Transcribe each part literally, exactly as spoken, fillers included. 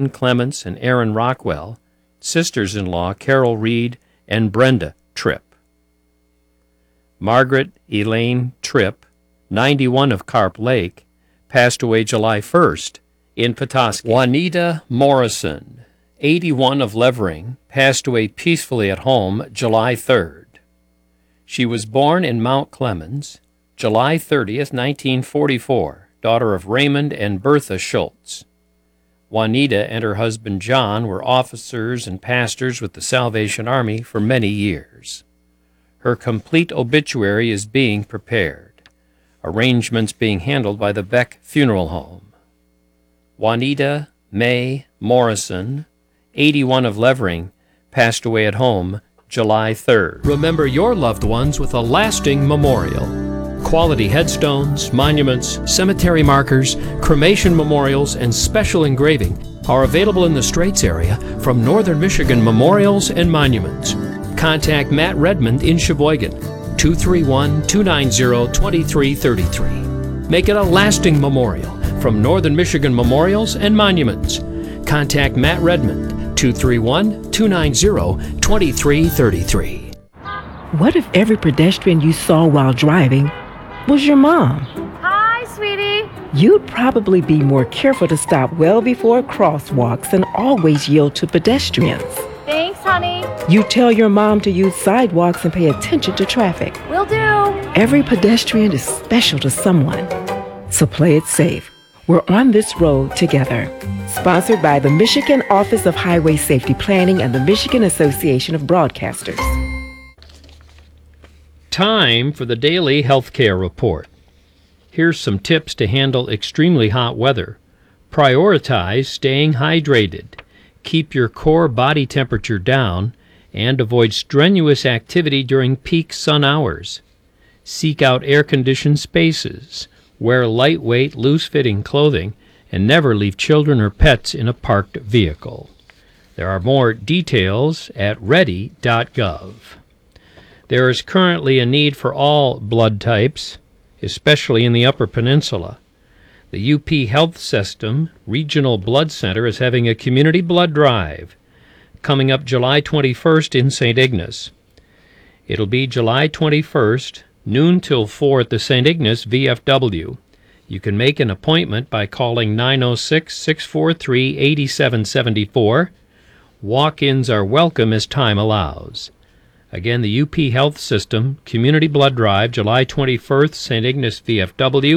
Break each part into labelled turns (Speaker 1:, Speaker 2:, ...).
Speaker 1: Elaine Clements and Aaron Rockwell, sisters-in-law Carol Reed and Brenda Tripp. Margaret Elaine Tripp, ninety-one, of Carp Lake, passed away July first in Petoskey. Juanita Morrison, eighty-one, of Levering, passed away peacefully at home July third. She was born in Mount Clemens, July thirtieth, nineteen forty-four, daughter of Raymond and Bertha Schultz. Juanita and her husband John were officers and pastors with the Salvation Army for many years. Her complete obituary is being prepared, arrangements being handled by the Beck Funeral Home. Juanita May Morrison, eighty-one, of Levering, passed away at home July third. Remember your loved ones with a lasting memorial. Quality headstones, monuments, cemetery markers, cremation memorials, and special engraving are available in the Straits area from Northern Michigan Memorials and Monuments. Contact Matt Redmond in Sheboygan, two three one, two nine zero, two three three three. Make it a lasting memorial from Northern Michigan Memorials and Monuments. Contact Matt Redmond, two three one, two nine zero, two three three three.
Speaker 2: What if every pedestrian you saw while driving was your mom?
Speaker 3: Hi, sweetie.
Speaker 2: You'd probably be more careful to stop well before crosswalks and always yield to pedestrians.
Speaker 3: Thanks, honey.
Speaker 2: You tell your mom to use sidewalks and pay attention to traffic.
Speaker 3: Will do.
Speaker 2: Every pedestrian is special to someone. So play it safe. We're on this road together. Sponsored by the Michigan Office of Highway Safety Planning and the Michigan Association of Broadcasters.
Speaker 1: Time for the Daily Healthcare Report. Here's some tips to handle extremely hot weather. Prioritize staying hydrated. Keep your core body temperature down and avoid strenuous activity during peak sun hours. Seek out air-conditioned spaces. Wear lightweight, loose-fitting clothing and never leave children or pets in a parked vehicle. There are more details at ready dot gov. There is currently a need for all blood types, especially in the Upper Peninsula. The U P Health System Regional Blood Center is having a community blood drive coming up July twenty-first in Saint Ignace. It'll be July twenty-first, noon till four at the Saint Ignace V F W. You can make an appointment by calling nine oh six, six four three, eight seven seven four. Walk-ins are welcome as time allows. Again, the U P Health System Community Blood Drive, July twenty-first, Saint Ignace V F W.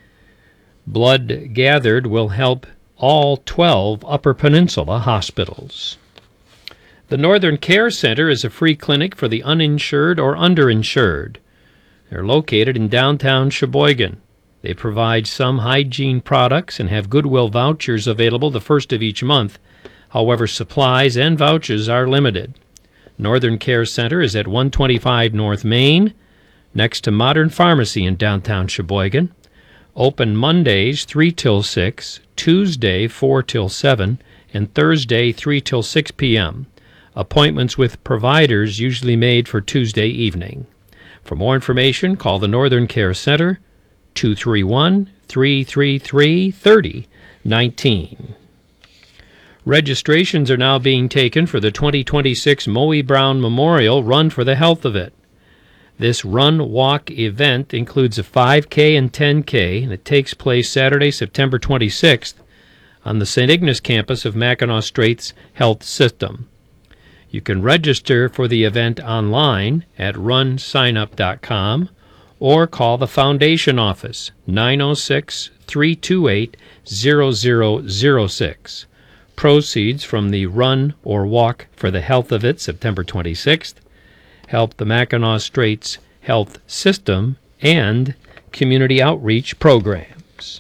Speaker 1: Blood gathered will help all twelve Upper Peninsula hospitals. The Northern Care Center is a free clinic for the uninsured or underinsured. They're located in downtown Sheboygan. They provide some hygiene products and have Goodwill vouchers available the first of each month. However, supplies and vouchers are limited. Northern Care Center is at one twenty-five North Main, next to Modern Pharmacy in downtown Sheboygan. Open Mondays three till six, Tuesday four till seven, and Thursday three till six p.m. Appointments with providers usually made for Tuesday evening. For more information, call the Northern Care Center, two three one, three three three, three oh one nine. Registrations are now being taken for the twenty twenty-six Moe Brown Memorial Run for the Health of It. This run-walk event includes a five K and ten K, and it takes place Saturday, September twenty-sixth, on the Saint Ignace campus of Mackinac Straits Health System. You can register for the event online at run sign up dot com or call the Foundation office, nine oh six, three two eight, zero zero zero six. Proceeds from the Run or Walk for the Health of It, September twenty-sixth, help the Mackinac Straits Health System and community outreach programs.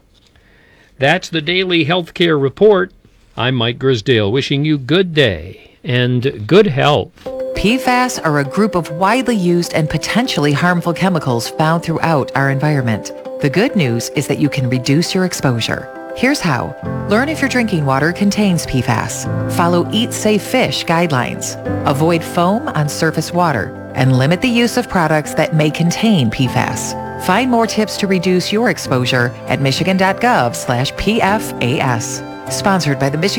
Speaker 1: That's the Daily Healthcare Report. I'm Mike Grisdale, wishing you good day and good health.
Speaker 4: P FAS are a group of widely used and potentially harmful chemicals found throughout our environment. The good news is that you can reduce your exposure. Here's how. Learn if your drinking water contains P FAS. Follow Eat Safe Fish guidelines. Avoid foam on surface water and limit the use of products that may contain P FAS. Find more tips to reduce your exposure at michigan dot gov slash P F A S. Sponsored by the Michigan